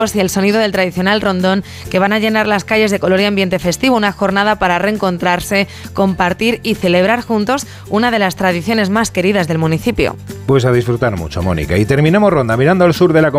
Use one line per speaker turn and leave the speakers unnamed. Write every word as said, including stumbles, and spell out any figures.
y el sonido del tradicional rondón que van a llenar las calles de color y ambiente festivo, una jornada para reencontrarse, compartir y celebrar juntos una de las tradiciones más queridas del municipio.
Pues a disfrutar mucho, Mónica. Y terminamos ronda mirando al sur de la comunidad